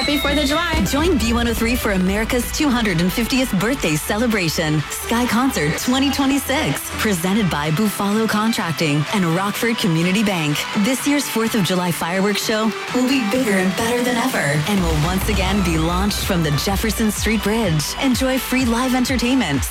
Happy 4th of July. Join B103 for America's 250th birthday celebration. Sky Concert 2026. Presented by Buffalo Contracting and Rockford Community Bank. This year's 4th of July fireworks show will be bigger and better than ever and will once again be launched from the Jefferson Street Bridge. Enjoy free live entertainment,